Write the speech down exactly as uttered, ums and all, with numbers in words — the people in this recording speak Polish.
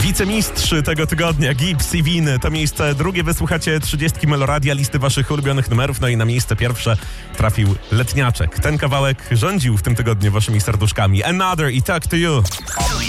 Wicemistrz tego tygodnia, Gibbs i Win. To miejsce drugie wysłuchacie trzydziestki Meloradia, listy waszych ulubionych numerów. No i na miejsce pierwsze trafił Letniaczek. Ten kawałek rządził w tym tygodniu waszymi serduszkami. Another i Talk to You.